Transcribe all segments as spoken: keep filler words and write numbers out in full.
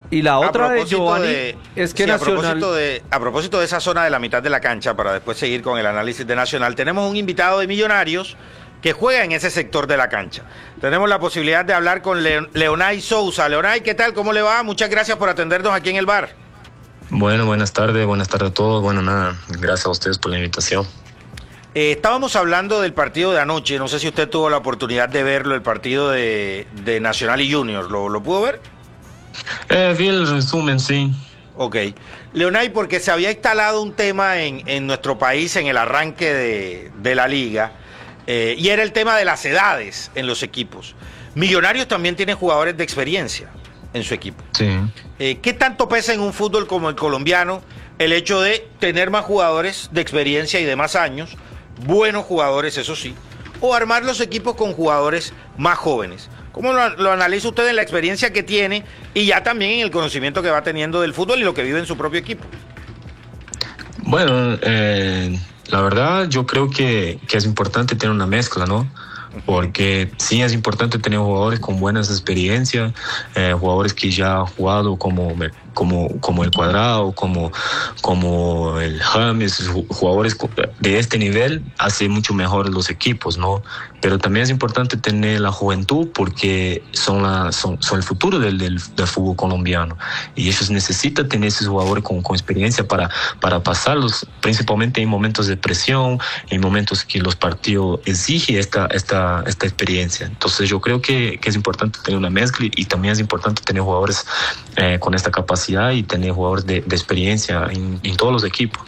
Y la otra de Giovanni de, es que sí, Nacional... A propósito, de, a propósito de esa zona de la mitad de la cancha, para después seguir con el análisis de Nacional, tenemos un invitado de Millonarios que juega en ese sector de la cancha. Tenemos la posibilidad de hablar con Le- Leonay Sousa. Leonay, ¿qué tal? ¿Cómo le va? Muchas gracias por atendernos aquí en el bar. Bueno, buenas tardes, buenas tardes a todos. Bueno, nada, gracias a ustedes por la invitación. Eh, estábamos hablando del partido de anoche, no sé si usted tuvo la oportunidad de verlo, el partido de, de Nacional y Junior, ¿lo, lo pudo ver? Eh, vi el resumen, sí. Ok. Leonay, porque se había instalado un tema en, en nuestro país en el arranque de, de la liga, eh, y era el tema de las edades en los equipos. Millonarios también tiene jugadores de experiencia en su equipo. Sí. Eh, ¿Qué tanto pesa en un fútbol como el colombiano el hecho de tener más jugadores de experiencia y de más años, buenos jugadores, eso sí, o armar los equipos con jugadores más jóvenes? ¿Cómo lo, lo analiza usted en la experiencia que tiene y ya también en el conocimiento que va teniendo del fútbol y lo que vive en su propio equipo? Bueno, eh, la verdad yo creo que, que es importante tener una mezcla, ¿no? Porque sí es importante tener jugadores con buenas experiencias, eh, jugadores que ya han jugado como, como, como el Cuadrado, como, como el James, jugadores de este nivel hace mucho mejor los equipos, ¿no? Pero también es importante tener la juventud porque son, la, son, son el futuro del, del, del fútbol colombiano y ellos necesitan tener esos jugadores con, con experiencia para, para pasarlos, principalmente en momentos de presión, en momentos que los partidos exigen esta, esta, esta experiencia. Entonces yo creo que, que es importante tener una mezcla y, y también es importante tener jugadores eh, con esta capacidad y tener jugadores de, de experiencia en, en todos los equipos.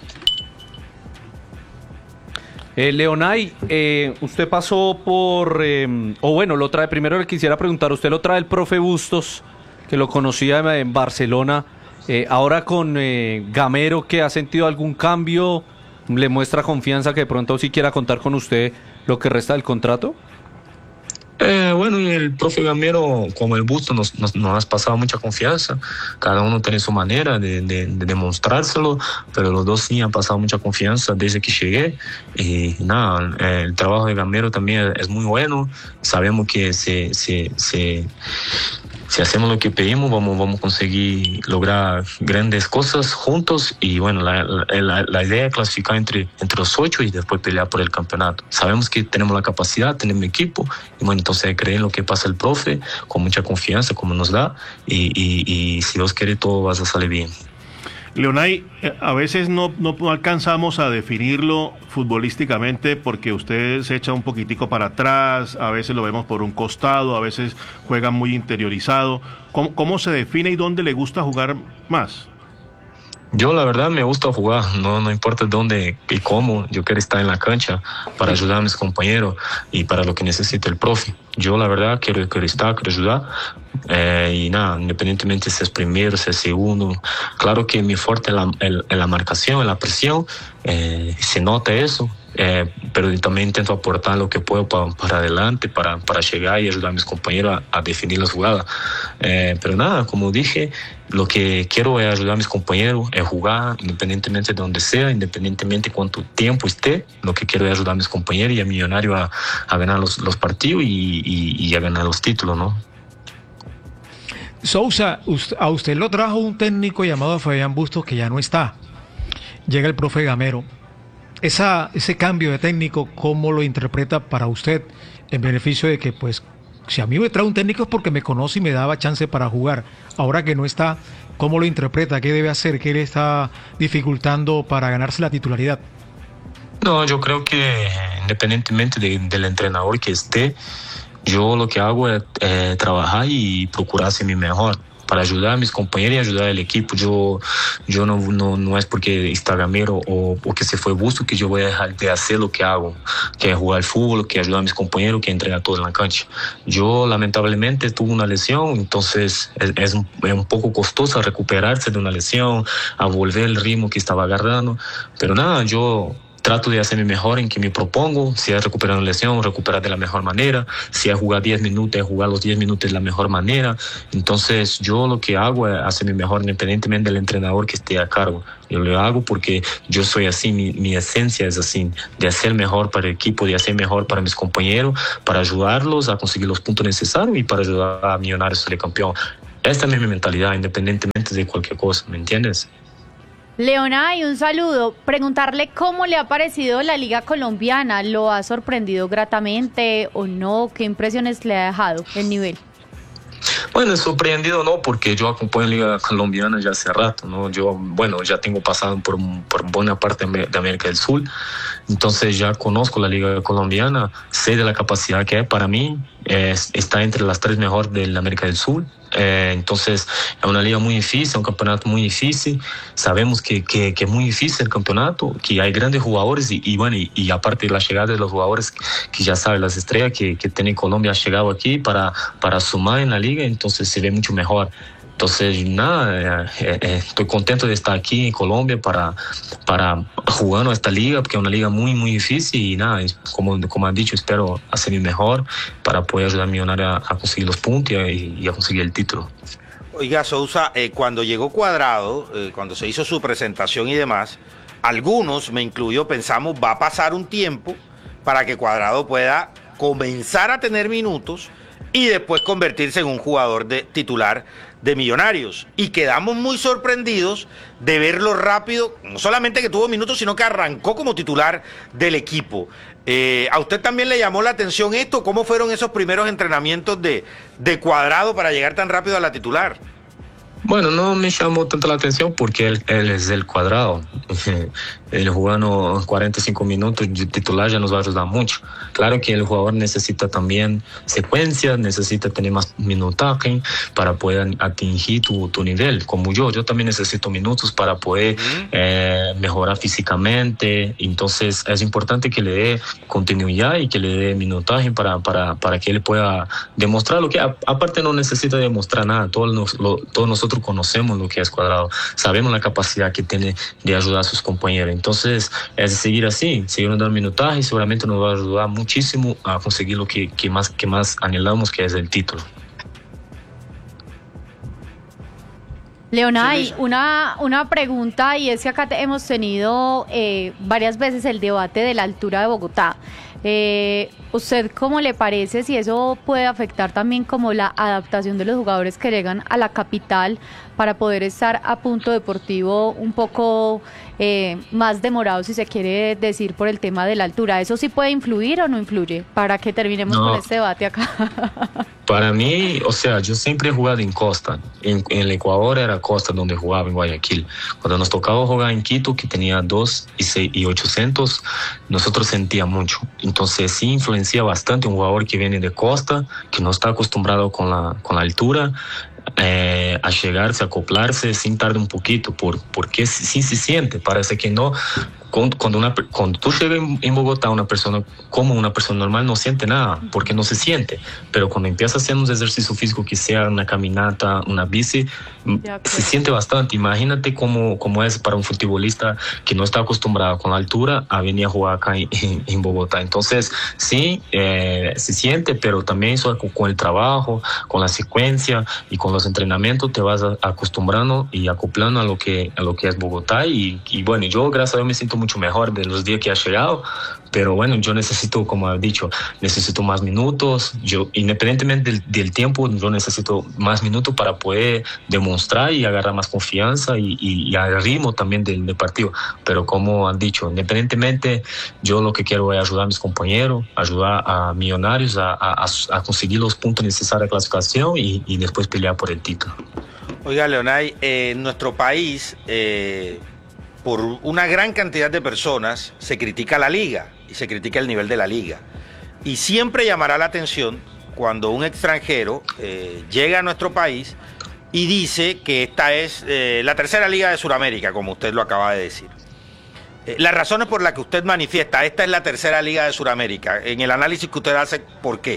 Eh, Leonay, eh, usted pasó por, eh, o bueno, lo trae, primero le quisiera preguntar, usted lo trae el profe Bustos, que lo conocía en Barcelona, eh, ahora con eh, Gamero, ¿que ha sentido algún cambio? ¿Le muestra confianza que de pronto sí quiera contar con usted lo que resta del contrato? Eh, bueno, el profe Gamero, como el Busto, nos, nos, nos ha pasado mucha confianza. Cada uno tiene su manera de, de, de demostrárselo, pero los dos sí han pasado mucha confianza desde que llegué. Y nada, el trabajo de Gamero también es muy bueno. Sabemos que se, se, se, si hacemos lo que pedimos, vamos, vamos a conseguir lograr grandes cosas juntos. Y bueno, la, la, la idea es clasificar entre, entre los ocho y después pelear por el campeonato. Sabemos que tenemos la capacidad, tenemos equipo, y bueno, entonces creen en lo que pasa el profe, con mucha confianza, como nos da, y, y, y si Dios quiere, todo va a salir bien. Leonay, a veces no, no alcanzamos a definirlo futbolísticamente porque usted se echa un poquitico para atrás, a veces lo vemos por un costado, a veces juega muy interiorizado. ¿Cómo, cómo se define y dónde le gusta jugar más? Yo la verdad me gusta jugar, no, no importa dónde y cómo, yo quiero estar en la cancha para ayudar a mis compañeros y para lo que necesite el profe. Yo la verdad quiero, quiero estar, quiero ayudar eh, y nada, independientemente si es primero, si es segundo, claro que mi fuerte es la, el, en la marcación, en la presión, eh, se nota eso. Eh, pero también intento aportar lo que puedo pa, para adelante, para, para llegar y ayudar a mis compañeros a, a definir las jugadas. Eh, pero nada, como dije, lo que quiero es ayudar a mis compañeros, es jugar independientemente de donde sea, independientemente de cuánto tiempo esté. Lo que quiero es ayudar a mis compañeros y a Millonarios a, a ganar los, los partidos y, y, y a ganar los títulos, ¿no? Sousa, a usted lo trajo un técnico llamado Fabián Bustos que ya no está. Llega el profe Gamero. Esa, ese cambio de técnico, ¿cómo lo interpreta para usted en beneficio de que, pues, si a mí me trae un técnico es porque me conoce y me daba chance para jugar? Ahora que no está, ¿cómo lo interpreta? ¿Qué debe hacer? ¿Qué le está dificultando para ganarse la titularidad? No, yo creo que independientemente de, del entrenador que esté, yo lo que hago es eh, trabajar y procurar ser mi mejor, para ayudar a mis compañeros y ayudar al equipo. Yo, yo no, no, no es porque está Gamero o, o que se fue Busto que yo voy a dejar de hacer lo que hago, que es jugar al fútbol, que es ayudar a mis compañeros, que entregar todo en la cancha. Yo lamentablemente tuve una lesión, entonces es, es, un, es un poco costoso recuperarse de una lesión, a volver el ritmo que estaba agarrando, pero nada, yo trato de hacerme mejor en que me propongo, si es recuperar una lesión, recuperar de la mejor manera, si es jugar diez minutos, es jugar los diez minutos de la mejor manera. Entonces yo lo que hago es hacerme mejor independientemente del entrenador que esté a cargo. Yo lo hago porque yo soy así, mi, mi esencia es así, de hacer mejor para el equipo, de hacer mejor para mis compañeros, para ayudarlos a conseguir los puntos necesarios y para ayudar a Millonarios a ser campeón. Esta es mi mentalidad, independientemente independiente de cualquier cosa, ¿me entiendes? Leonay, un saludo. Preguntarle cómo le ha parecido la Liga Colombiana. ¿Lo ha sorprendido gratamente o no? ¿Qué impresiones le ha dejado el nivel? Bueno, sorprendido no, porque yo acompaño la Liga Colombiana ya hace rato, ¿no? Yo, bueno, ya tengo pasado por, por buena parte de América del Sur, entonces ya conozco la Liga Colombiana, sé de la capacidad que hay. Para mí es, está entre las tres mejores de la América del Sur. Eh, entonces es una liga muy difícil, un campeonato muy difícil. Sabemos que, que, que es muy difícil el campeonato, que hay grandes jugadores y, y bueno, y, y aparte de la llegada de los jugadores que ya saben, las estrellas que, que tiene Colombia ha llegado aquí para, para sumar en la liga, entonces se ve mucho mejor. Entonces, nada, eh, eh, estoy contento de estar aquí en Colombia para, para jugando esta liga, porque es una liga muy, muy difícil y nada, como, como han dicho, espero hacer mi mejor para poder ayudar a Millonarios a, a conseguir los puntos y, y a conseguir el título. Oiga, Sousa, eh, cuando llegó Cuadrado, eh, cuando se hizo su presentación y demás, algunos, me incluyo, pensamos va a pasar un tiempo para que Cuadrado pueda comenzar a tener minutos y después convertirse en un jugador de, titular de Millonarios. Y quedamos muy sorprendidos de verlo rápido, no solamente que tuvo minutos, sino que arrancó como titular del equipo. Eh, ¿A usted también le llamó la atención esto? ¿Cómo fueron esos primeros entrenamientos de, de Cuadrado para llegar tan rápido a la titular? Bueno, no me llamó tanto la atención porque él, él es del Cuadrado. Él jugando cuarenta y cinco minutos de titular ya nos va a ayudar mucho. Claro que el jugador necesita también secuencia, necesita tener más minutaje para poder atingir tu, tu nivel, como yo. Yo también necesito minutos para poder uh-huh. eh, mejorar físicamente. Entonces es importante que le dé continuidad y que le dé minutaje para, para, para que él pueda demostrar lo que... Aparte no necesita demostrar nada, todos, nos, lo, todos nosotros conocemos lo que es Cuadrado, sabemos la capacidad que tiene de ayudar a sus compañeros. Entonces, es de seguir así, seguir dando minutaje y seguramente nos va a ayudar muchísimo a conseguir lo que, que, más, que más anhelamos, que es el título. Leonay, una, una pregunta, y es que acá te, hemos tenido eh, varias veces el debate de la altura de Bogotá. Eh, ¿Usted cómo le parece si eso puede afectar también como la adaptación de los jugadores que llegan a la capital para poder estar a punto deportivo un poco eh, más demorado, si se quiere decir, por el tema de la altura? ¿Eso sí puede influir o no influye? Para que terminemos no. con este debate acá. Para mí, o sea, yo siempre he jugado en costa. En, en el Ecuador era costa donde jugaba, en Guayaquil. Cuando nos tocaba jugar en Quito, que tenía dos y ochocientos, nosotros sentíamos mucho. Entonces sí influencia bastante un jugador que viene de costa, que no está acostumbrado con la, con la altura, eh, a llegarse, a acoplarse sin tardar un poquito, por, porque sí, sí se siente, parece que no. Cuando, una, cuando tú llegas en Bogotá, una persona como una persona normal no siente nada, porque no se siente. Pero cuando empieza a hacer un ejercicio físico, que sea una caminata, una bici, se siente bastante. Imagínate cómo, cómo es para un futbolista que no está acostumbrado con la altura a venir a jugar acá en, en, en Bogotá. Entonces, sí, eh, se siente, pero también eso con, con el trabajo, con la secuencia y con los entrenamientos te vas acostumbrando y acoplando a lo que, a lo que es Bogotá. Y, y bueno, yo gracias a Dios me siento mucho mejor de los días que ha llegado, pero bueno, yo necesito, como he dicho, necesito más minutos. Yo, independientemente del, del tiempo, yo necesito más minutos para poder demostrar y agarrar más confianza y, y, y al ritmo también del, del partido. Pero como han dicho, independientemente, yo lo que quiero es ayudar a mis compañeros, ayudar a Millonarios a, a, a conseguir los puntos necesarios de clasificación y, y después pelear por el título. Oiga, Leonay, eh, en nuestro país... Eh... por una gran cantidad de personas se critica la liga y se critica el nivel de la liga. Y siempre llamará la atención cuando un extranjero eh, llega a nuestro país y dice que esta es eh, la tercera liga de Sudamérica, como usted lo acaba de decir. Eh, las razones por las que usted manifiesta, esta es la tercera liga de Sudamérica, en el análisis que usted hace, ¿por qué?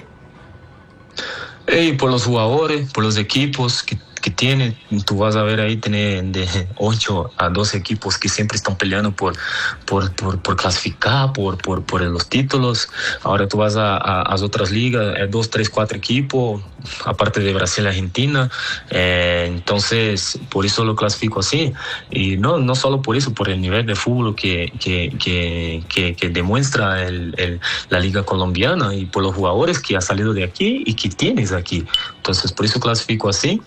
Hey, por los jugadores, por los equipos que que tiene, tú vas a ver ahí, tiene de ocho a doce equipos que siempre están peleando por, por, por, por clasificar, por, por, por los títulos. Ahora tú vas a, a, a las otras ligas, dos, tres, cuatro equipos, aparte de Brasil y Argentina. Eh, entonces, por eso lo clasifico así. Y no, no solo por eso, por el nivel de fútbol que, que, que, que, que demuestra el, el, la liga colombiana y por los jugadores que ha salido de aquí y que tienes aquí. Entonces, por eso clasifico así. Y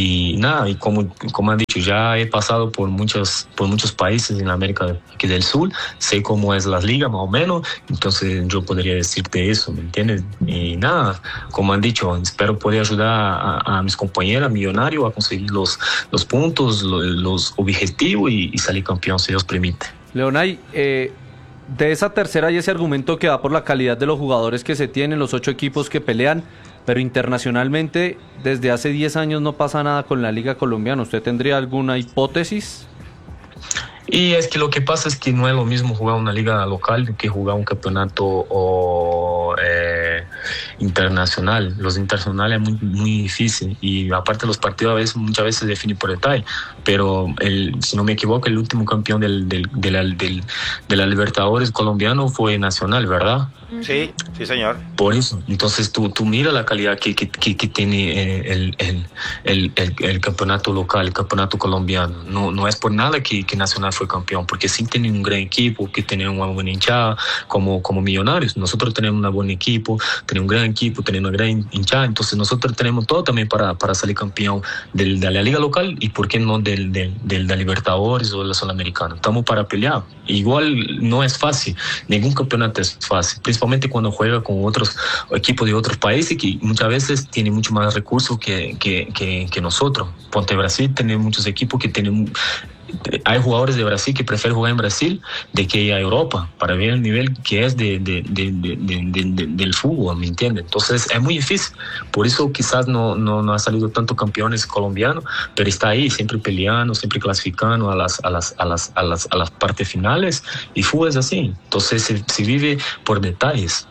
y nada, y como, como han dicho, ya he pasado por muchos, por muchos países en América aquí del Sur, sé cómo es la liga más o menos, entonces yo podría decirte eso, ¿me entiendes? Y nada, como han dicho, espero poder ayudar a, a mis compañeras Millonarios a conseguir los, los puntos, los, los objetivos y, y salir campeón, si Dios permite. Leonay, eh, de esa tercera y ese argumento que da por la calidad de los jugadores que se tienen, los ocho equipos que pelean, pero internacionalmente desde hace diez años no pasa nada con la Liga Colombiana. ¿Usted tendría alguna hipótesis? Y es que lo que pasa es que no es lo mismo jugar una liga local que jugar un campeonato o, eh, internacional. Los internacionales es muy, muy difícil y aparte los partidos a veces, muchas veces se definen por detalle, pero el, si no me equivoco el último campeón del, del, de, la, del, de la Libertadores colombiano fue Nacional, ¿verdad? Sí, sí señor. Por eso, entonces tú, tú mira la calidad que, que, que, que tiene el, el, el, el, el campeonato local, el campeonato colombiano. No, no es por nada que, que Nacional fue campeón, porque sí tiene un gran equipo, que tiene una buena hinchada, como, como Millonarios. Nosotros tenemos un buen equipo, tenemos un gran equipo, tenemos una gran hinchada, entonces nosotros tenemos todo también para, para salir campeón del, de la liga local y por qué no del, del, del, de Libertadores o de la Sudamericana. Estamos para pelear. Igual no es fácil, ningún campeonato es fácil, principalmente cuando juega con otros equipos de otros países que muchas veces tienen mucho más recursos que, que, que, que nosotros. Ponte Brasil tiene muchos equipos que tienen... Hay jugadores de Brasil que prefieren jugar en Brasil de que ir a Europa para ver el nivel que es de, de, de, de, de, de, de, del fútbol, ¿me entiendes? Entonces es muy difícil, por eso quizás no, no, no ha salido tanto campeones colombianos, pero está ahí siempre peleando, siempre clasificando a las, a las, a las, a las, a las partes finales y fútbol es así, entonces se, se vive por detalles.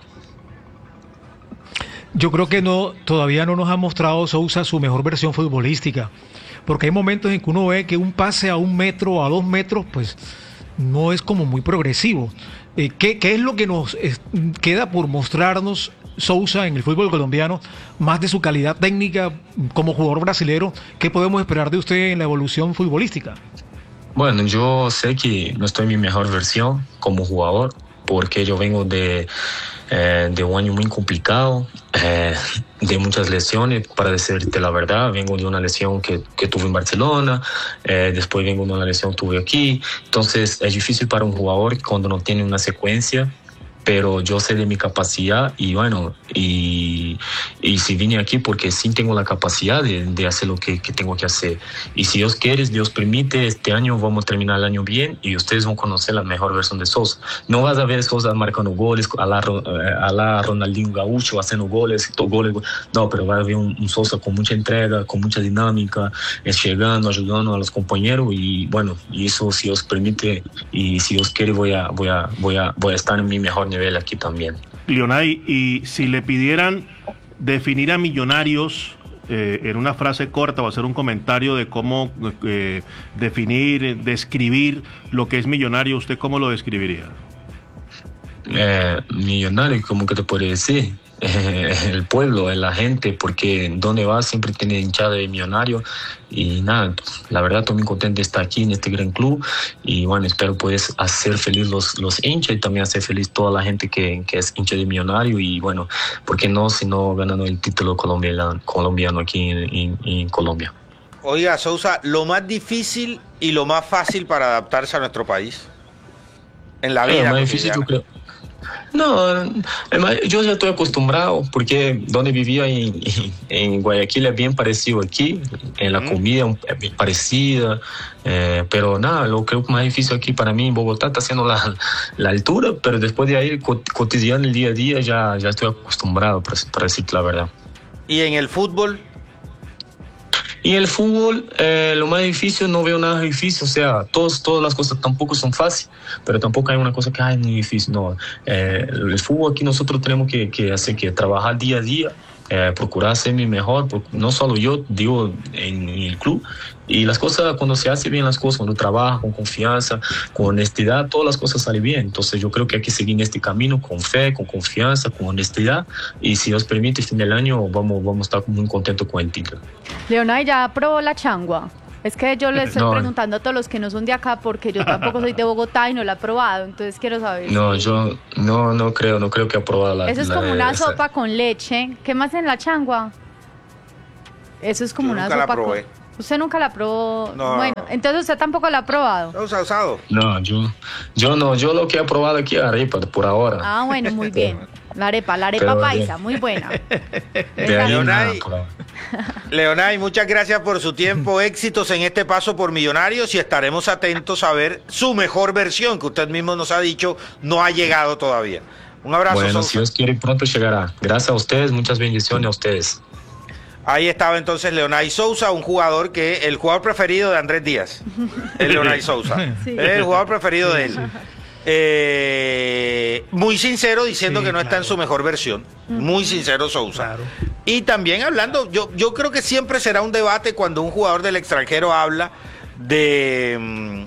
Yo creo que no, todavía no nos ha mostrado Sousa su mejor versión futbolística, porque hay momentos en que uno ve que un pase a un metro o a dos metros, pues no es como muy progresivo. Eh, ¿qué, ¿Qué es lo que nos es, queda por mostrarnos Sousa en el fútbol colombiano, más de su calidad técnica como jugador brasilero? ¿Qué podemos esperar de usted en la evolución futbolística? Bueno, yo sé que no estoy en mi mejor versión como jugador, porque yo vengo de... Eh, de un año muy complicado, eh, de muchas lesiones, para decirte la verdad. Vengo de una lesión que, que tuve en Barcelona, eh, después vengo de una lesión que tuve aquí, entonces es difícil para un jugador cuando no tiene una secuencia, pero yo sé de mi capacidad y bueno, y, y si vine aquí porque sí tengo la capacidad de, de hacer lo que, que tengo que hacer. Y si Dios quiere, Dios permite, este año vamos a terminar el año bien y ustedes van a conocer la mejor versión de Sousa. No vas a ver Sousa marcando goles a la, a la Ronaldinho Gaúcho haciendo goles, goles, no, pero va a ver un, un Sousa con mucha entrega, con mucha dinámica, es llegando, ayudando a los compañeros y bueno, y eso si Dios permite y si Dios quiere voy a, voy a, voy a, voy a estar en mi mejor nivel aquí también. Leonay, y si le pidieran definir a Millonarios eh, en una frase corta o hacer un comentario de cómo eh, definir, describir lo que es Millonario, ¿usted cómo lo describiría? Eh, millonario, ¿cómo que te podría decir? Eh, el pueblo, la gente, porque donde va siempre tiene hinchada de Millonario y nada, la verdad estoy muy contento de estar aquí en este gran club y bueno, espero puedes hacer feliz los, los hinchas y también hacer feliz toda la gente que, que es hincha de Millonario y bueno, ¿por qué no si no ganando el título colombiano, colombiano aquí en, en, en Colombia? Oiga, Sousa, lo más difícil y lo más fácil para adaptarse a nuestro país en la vida. Eh, más difícil, yo creo. No, yo ya estoy acostumbrado porque donde vivía en, en Guayaquil es bien parecido aquí, en la comida es bien parecida, eh, pero nada, lo creo que más difícil aquí para mí en Bogotá está siendo la, la altura, pero después de ahí, cotidiano, el día a día, ya, ya estoy acostumbrado, para, para decirte la verdad. ¿Y en el fútbol? Y el fútbol, eh, lo más difícil, no veo nada difícil, o sea, todos, todas las cosas tampoco son fáciles, pero tampoco hay una cosa que es muy difícil, no. Eh, el fútbol aquí nosotros tenemos que, que hacer que trabajar día a día, eh, procurar ser mi mejor, no solo yo, digo, en, en el club, y las cosas, cuando se hace bien las cosas, cuando trabaja con confianza, con honestidad, todas las cosas salen bien. Entonces yo creo que hay que seguir en este camino con fe, con confianza, con honestidad, y si Dios permite, fin del año vamos, vamos a estar muy contentos con el título. Leonay, ¿ya probó la changua? Es que yo le estoy no, preguntando a todos los que no son de acá porque yo tampoco soy de Bogotá y no la he probado, entonces quiero saber. No, si... yo no, no creo, no creo que ha probado la. Eso es la, como una esa. sopa con leche. ¿Qué más en la changua? Eso es como yo una nunca sopa la probé. con... Usted nunca la probó. No. Bueno, entonces usted tampoco la ha probado. ¿Los ha usado? No, yo, yo no, yo lo que he probado aquí es arepa por ahora. Ah, bueno, muy bien. La arepa, la arepa Pero, paisa, muy buena. De ahí nada, Leonay. por ahora. Leonay, muchas gracias por su tiempo, éxitos en este paso por Millonarios y estaremos atentos a ver su mejor versión, que usted mismo nos ha dicho no ha llegado todavía. Un abrazo, Bueno, Sousa. si Dios quiere, pronto llegará. Gracias a ustedes, muchas bendiciones a ustedes. Ahí estaba entonces Leonay Sousa, un jugador que, el jugador preferido de Andrés Díaz, es Leonay Sousa, Sí. es el jugador preferido de él. Eh, muy sincero diciendo Sí, que no está claro. en su mejor versión, muy sincero Sousa. Claro. Y también hablando, yo, yo creo que siempre será un debate cuando un jugador del extranjero habla de mm,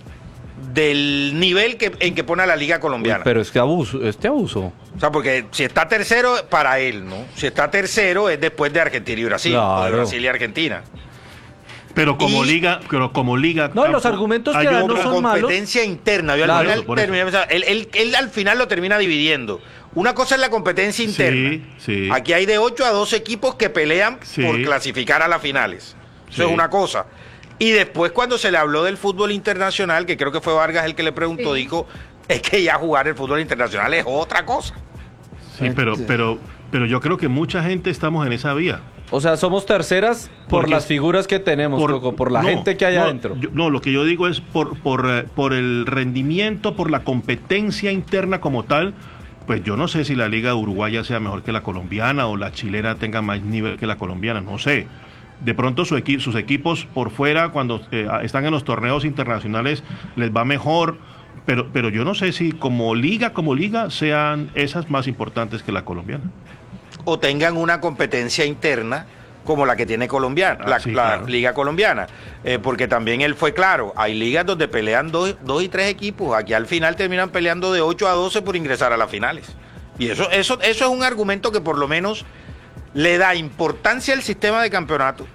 del nivel que, en que pone a la liga colombiana. Uy, pero es que abuso, este abuso. O sea, porque si está tercero, para él, ¿no? Si está tercero es después de Argentina y Brasil, o de Claro. Brasil y Argentina. Pero como Y- liga, pero como liga. No, los argumentos que hay dan otra- no son malos. Competencia interna. Yo al Claro, final por eso. terminé pensando- él, él- él al final lo termina dividiendo. Una cosa es la competencia Sí, interna. sí. Aquí hay de ocho a doce equipos que pelean Sí. por clasificar a las finales. Eso Sí. es una cosa. Y después cuando se le habló del fútbol internacional, que creo que fue Vargas el que le preguntó, Sí. dijo, es que ya jugar el fútbol internacional es otra cosa. Sí, pero, pero, pero yo creo que mucha gente estamos en esa vía. O sea, somos terceras por Porque- las figuras que tenemos, Coco, por la no, gente que hay no, adentro. yo- no, lo que yo digo es por, por, eh, por el rendimiento, por la competencia interna como tal. Pues yo no sé si la liga uruguaya sea mejor que la colombiana o la chilena tenga más nivel que la colombiana, no sé. De pronto su equi- sus equipos por fuera, cuando eh, están en los torneos internacionales, les va mejor, pero, pero yo no sé si como liga, como liga, sean esas más importantes que la colombiana. O tengan una competencia interna como la que tiene colombiana, Ah, la, sí, la claro. liga colombiana. Eh, porque también él fue claro, hay ligas donde pelean dos, dos y tres equipos, aquí al final terminan peleando de ocho a doce por ingresar a las finales. Y eso, eso, eso es un argumento que por lo menos le da importancia al sistema de campeonato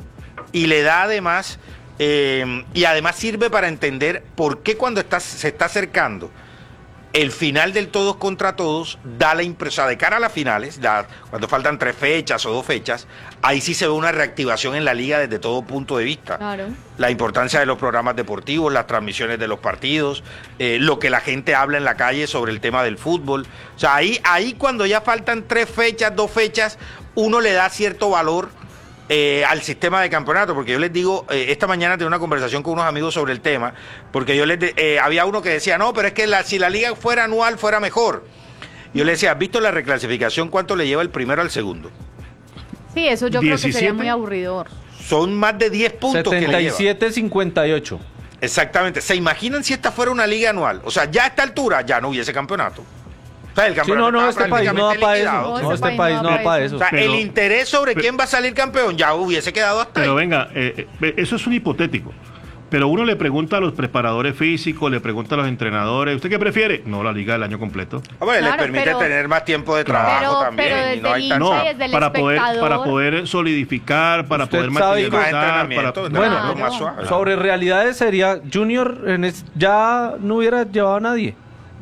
y le da además, eh, y además sirve para entender por qué cuando está, se está acercando el final del todos contra todos, da la impresión, de cara a las finales, da, cuando faltan tres fechas o dos fechas, ahí sí se ve una reactivación en la liga desde todo punto de vista. Claro. La importancia de los programas deportivos, las transmisiones de los partidos, eh, lo que la gente habla en la calle sobre el tema del fútbol. O sea, ahí, ahí cuando ya faltan tres fechas, dos fechas, uno le da cierto valor eh, al sistema de campeonato, porque yo les digo, eh, esta mañana tuve una conversación con unos amigos sobre el tema, porque yo les de- eh, había uno que decía, no, pero es que la, si la liga fuera anual fuera mejor. Yo le decía, ¿has visto la reclasificación cuánto le lleva el primero al segundo? Sí, eso yo creo que sería diecisiete. muy aburridor. Son más de diez puntos que le setenta y lleva. siete cincuenta y ocho. Exactamente. ¿Se imaginan si esta fuera una liga anual? O sea, ya a esta altura ya no hubiese campeonato. O sea, el Sí, campeonato no, no, estaba este país no da prácticamente para liquidado. eso. No, No, este este país no da para eso. O sea, Pero- el interés sobre pero- quién va a salir campeón ya hubiese quedado hasta Pero ahí. venga, eh, eh, eso es un hipotético. Pero uno le pregunta a los preparadores físicos, le pregunta a los entrenadores, ¿usted qué prefiere? No, la liga del año completo. Hombre, Claro, les permite pero- tener más tiempo de trabajo Pero- también. pero y desde no hay el tan- No, hincha y desde el para poder, espectador. para poder solidificar, para Usted poder sabe que- más materializar, para, entrenamiento, Bueno, entrenamiento Claro. más suave. Sobre realidades sería, Junior en es- ya no hubiera llevado a nadie.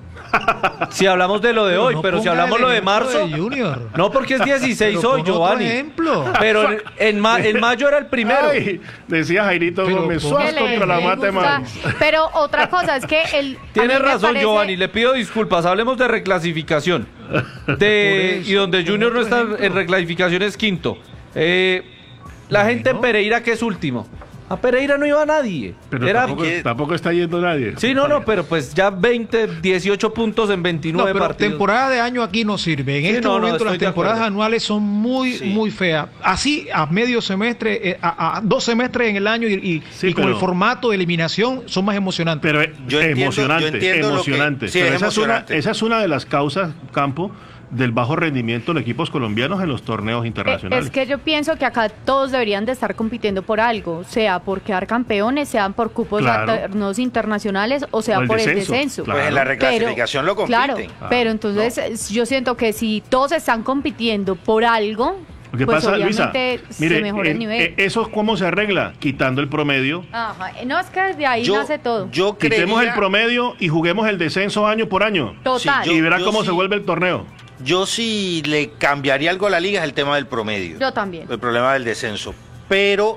Si hablamos de lo de hoy, no pero si ponga hablamos el lo de ejemplo marzo, de Junior. no porque es dieciséis Pero hoy, pon otro Giovanni. ejemplo. Pero en, en ma- en mayo era el primero. Ay, decía Jairito Pero Gómez, ¿cómo? suaz Que le- contra la le mate gusta. más. Pero otra cosa es que el. a Tienes mí me razón, parece- Giovanni. Le pido disculpas. Hablemos de reclasificación. De, Por eso, y donde pon Junior no otro está ejemplo. en reclasificación es quinto. Eh, la Bueno. gente en Pereira, que es último. A Pereira no iba nadie. Pero Era, tampoco, tampoco está yendo nadie. sí, no, no, pero pues ya veinte, dieciocho puntos en No, veintinueve pero partidos. temporada de año aquí no sirve. En Sí, este no, no, momento estoy las de temporadas acuerdo. anuales son muy, Sí. muy feas. Así a medio semestre, eh, a, a dos semestres en el año y, y- Sí, y con pero- el formato de eliminación son más emocionantes. Pero eh, Yo entiendo- emocionante, yo entiendo lo que- emocionante. sí, Pero es esa, es una, emocionante. esa es una de las causas, Campo, del bajo rendimiento de los equipos colombianos en los torneos Eh, internacionales. Es que yo pienso que acá todos deberían de estar compitiendo por algo, sea por quedar campeones, sean por cupos Claro. a torneos internacionales o sea O el por descenso, el descenso. claro. Pues en la reclasificación lo compiten. Claro, pero entonces eh, yo siento que si todos están compitiendo por algo, Lo que pues pasa, Luisa, obviamente mire, se mejora el en- nivel. eh, eso es cómo se arregla, quitando el promedio. Ajá. No, es que desde ahí Yo, nace todo. yo Quitemos creería- el promedio y juguemos el descenso año por año. Total. sí, y verá yo cómo sí- se vuelve el torneo. Yo sí le cambiaría algo a la liga es el tema del promedio. Yo también. El problema del descenso. Pero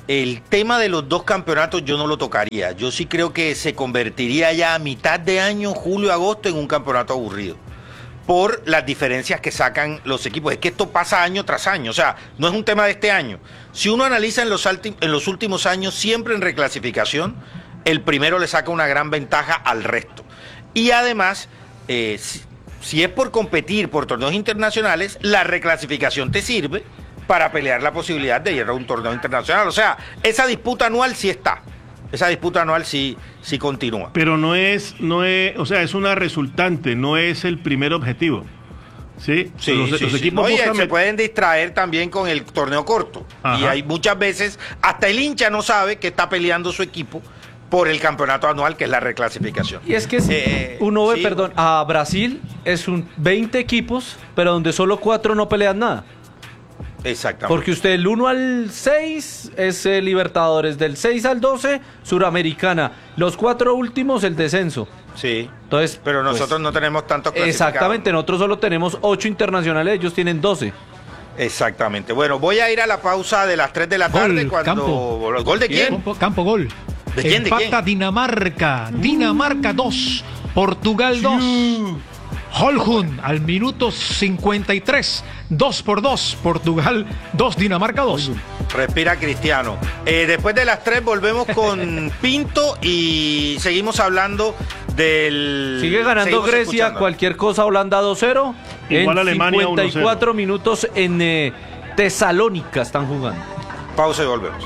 el tema de los dos campeonatos yo no lo tocaría. Yo sí creo que se convertiría ya a mitad de año, julio, agosto, en un campeonato aburrido. Por las diferencias que sacan los equipos. Es que esto pasa año tras año. O sea, no es un tema de este año. Si uno analiza en los, en los últimos años, siempre en reclasificación, el primero le saca una gran ventaja al resto. Y además, eh, si, si es por competir por torneos internacionales, la reclasificación te sirve para pelear la posibilidad de ir a un torneo internacional. O sea, esa disputa anual sí está. Esa disputa anual sí, sí continúa. Pero no es, no es, o sea, es una resultante, no es el primer objetivo. Sí, sí, los, sí, los sí. equipos Oye, buscan... se pueden distraer también con el torneo corto. Ajá. Y hay muchas veces, hasta el hincha no sabe que está peleando su equipo por el campeonato anual, que es la reclasificación. Y es que si eh, uno ve, sí. perdón, a Brasil es un veinte equipos, pero donde solo cuatro no pelean nada. Exactamente. Porque usted el uno al seis es eh, Libertadores, del seis al doce, Suramericana. Los cuatro últimos, el descenso. Sí, entonces, pero nosotros pues, no tenemos tantos clasificados. Exactamente, nosotros solo tenemos ocho internacionales, ellos tienen doce. Exactamente. Bueno, voy a ir a la pausa de las tres de la tarde. Gol, cuando Campo. ¿Gol de quién? Campo, campo gol. ¿De quién? Empata ¿De quién? Dinamarca. Dinamarca dos, Portugal dos. Holhun al minuto cincuenta y tres, dos por dos, Portugal dos, Dinamarca dos. Respira Cristiano. Eh, después de las tres volvemos con Pinto y seguimos hablando del... Sigue ganando Grecia, escuchando. Cualquier cosa, Holanda dos cero. Igual en Alemania cincuenta y cuatro minutos en eh, Tesalónica están jugando. Pausa y volvemos.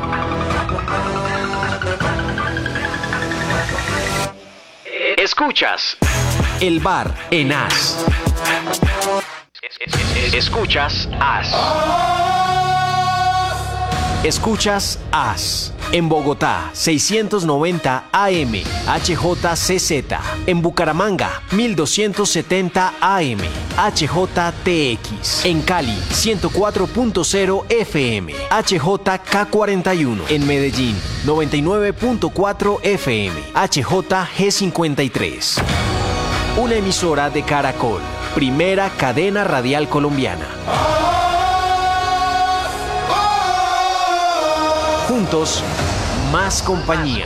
Escuchas El Bar en As. Escuchas As. Escuchas As. En Bogotá, seiscientos noventa A M, H J C Z. En Bucaramanga, mil doscientos setenta A M, H J T X. En Cali, ciento cuatro punto cero F M, H J K cuarenta y uno. En Medellín, noventa y nueve punto cuatro F M, H J G cincuenta y tres. Una emisora de Caracol, primera cadena radial colombiana. Juntos, más compañía.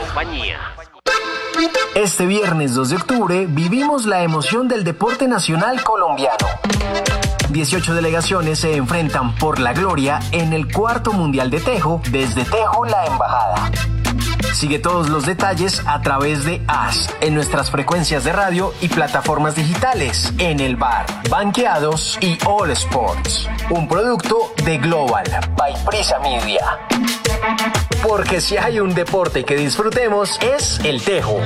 Este viernes dos de octubre vivimos la emoción del deporte nacional colombiano. dieciocho delegaciones se enfrentan por la gloria en el cuarto Mundial de Tejo, desde Tejo la Embajada. Sigue todos los detalles a través de As, en nuestras frecuencias de radio y plataformas digitales, en el bar, Banqueados y All Sports. Un producto de Global, by Prisa Media. Porque si hay un deporte que disfrutemos, es el tejo.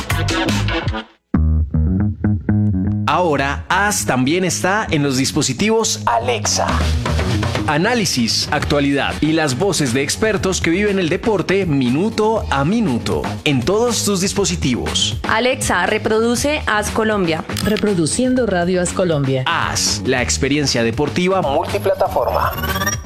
Ahora, As también está en los dispositivos Alexa. Análisis, actualidad y las voces de expertos que viven el deporte minuto a minuto en todos tus dispositivos. Alexa, reproduce As Colombia. Reproduciendo Radio As Colombia. As, la experiencia deportiva multiplataforma.